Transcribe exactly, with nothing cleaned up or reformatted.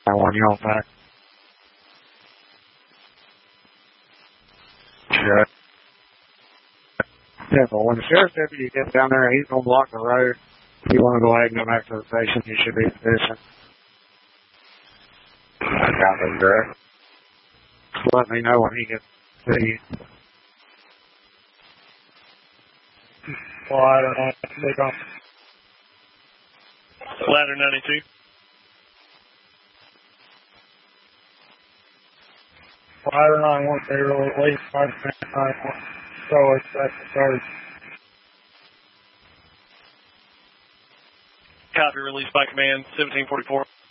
I want you on back. Sure. Yeah, but when the sheriff's deputy gets down there, he's going to block the road. If you want to go ahead and go back to the station, you should be sufficient. I got it, Greg. Let me know when he gets to you. Well, I don't know. They don't. Ladder ninety-two. Ladder ninety-one, zero, eight, five, ninety-one. So it's at the third. Copy, release by command, seventeen forty-four.